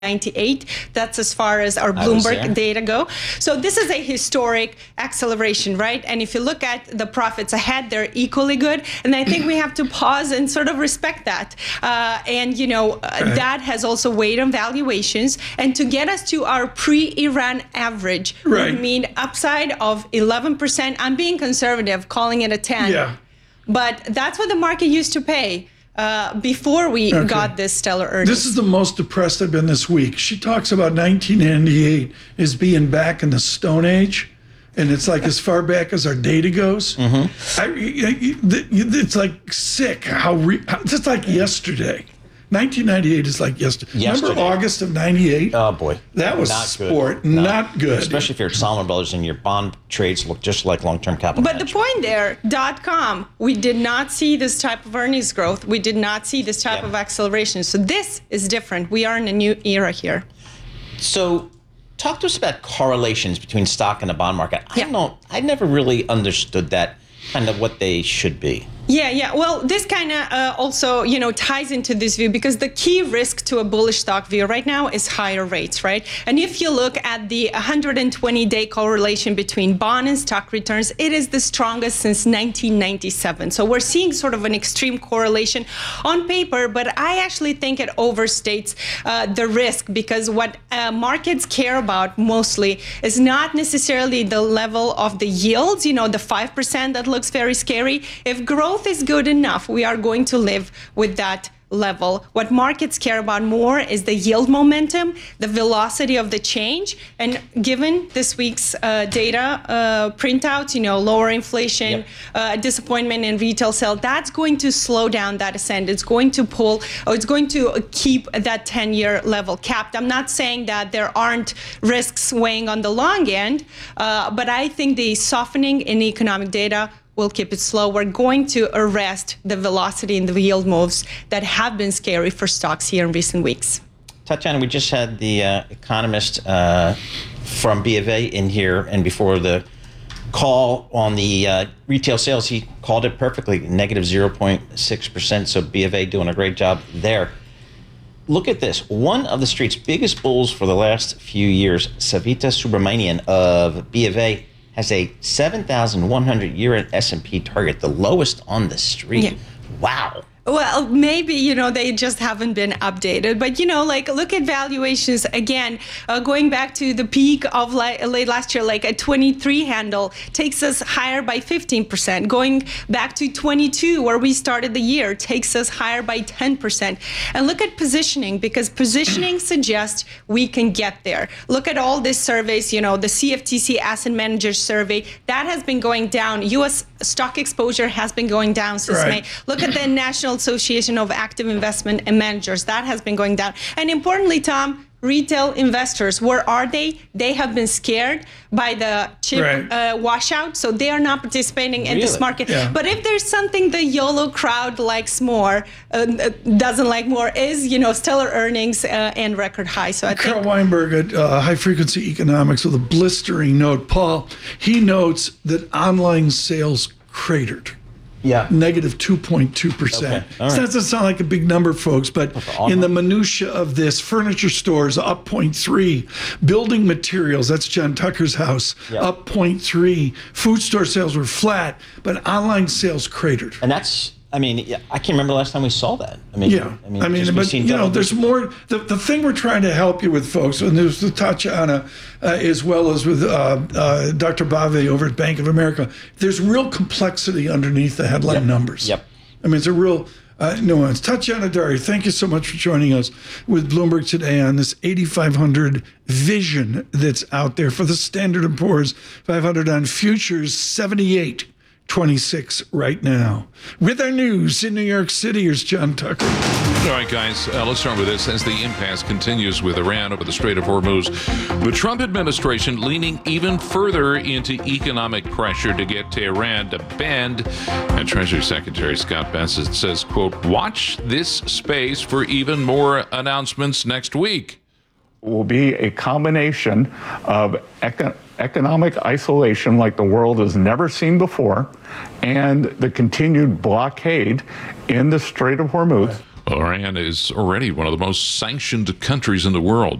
98. That's as far as our Bloomberg data go. So this is a historic acceleration, right? And if you look at the profits ahead, they're equally good. And I think we have to pause and sort of respect that. That has also weighed on valuations. And to get us to our pre-Iran average would mean upside of 11%. I'm being conservative, calling it a 10. Yeah. But that's what the market used to pay before we got this stellar earnings. This is the most depressed I've been this week. She talks about 1998 as being back in the Stone Age, and it's like as far back as our data goes. It's like sick just like yesterday. 1998 is like yesterday. Remember August of 98? Oh, boy. That was not sport. Good. Not good. Especially if you're at Salomon Brothers and your bond trades look just like long-term capital But the point there, .com, we did not see this type of earnings growth. We did not see this type of acceleration. So this is different. We are in a new era here. So talk to us about correlations between stock and the bond market. I never really understood that, kind of what they should be. Yeah. Well, this kind of also, ties into this view, because the key risk to a bullish stock view right now is higher rates, right? And if you look at the 120-day correlation between bond and stock returns, it is the strongest since 1997. So we're seeing sort of an extreme correlation on paper, but I actually think it overstates the risk, because what markets care about mostly is not necessarily the level of the yields, the 5% that looks very scary. If growth is good enough, we are going to live with that level. What markets care about more is the yield momentum, the velocity of the change. And given this week's data printouts, lower inflation, disappointment in retail sales, that's going to slow down that ascent. It's going to it's going to keep that 10-year level capped. I'm not saying that there aren't risks weighing on the long end, but I think the softening in economic data will keep it slow. We're going to arrest the velocity in the yield moves that have been scary for stocks here in recent weeks. Tatiana, we just had the economist from B of A in here, and before the call on the retail sales, he called it perfectly, negative 0.6%. So B of A doing a great job there. Look at this. One of the street's biggest bulls for the last few years, Savita Subramanian of B of A, has a 7,100 year S&P target, the lowest on the street. Yeah. Wow. Well, maybe, they just haven't been updated. But, look at valuations again, going back to the peak of late last year, like a 23 handle takes us higher by 15%. Going back to 22, where we started the year, takes us higher by 10%. And look at positioning, because positioning suggests we can get there. Look at all these surveys, the CFTC Asset Manager Survey, that has been going down. U.S. stock exposure has been going down since May. Look at the National Association of Active Investment and Managers. That has been going down. And importantly, Tom, retail investors, where are they? They have been scared by the chip washout, so they are not participating in this market. Yeah. But if there's something the YOLO crowd likes more, doesn't like more, is, stellar earnings and record high. So I think Carl Weinberg at High Frequency Economics with a blistering note. Paul, he notes that online sales cratered. Yeah, negative 2.2%. Okay. Right. So that doesn't sound like a big number, folks, but in the minutia of this, furniture stores up 0.3, building materials, that's John Tucker's house, up 0.3, food store sales were flat, but online sales cratered. And that's, I can't remember the last time we saw that. There's more. The thing we're trying to help you with, folks, and there's with Tatiana, as well as with Dr. Bave over at Bank of America, there's real complexity underneath the headline numbers. Yep. It's a real nuance. Tatiana Dari, thank you so much for joining us with Bloomberg today on this 8,500 vision that's out there for the Standard & Poor's 500 on futures, 78.26 right now. With our news in New York City, here's John Tucker. All right, guys, let's start with this. As the impasse continues with Iran over the Strait of Hormuz, the Trump administration leaning even further into economic pressure to get Tehran to bend. And Treasury Secretary Scott Bessent says, quote, watch this space for even more announcements next week. Will be a combination of economic isolation like the world has never seen before and the continued blockade in the Strait of Hormuz. Iran is already one of the most sanctioned countries in the world.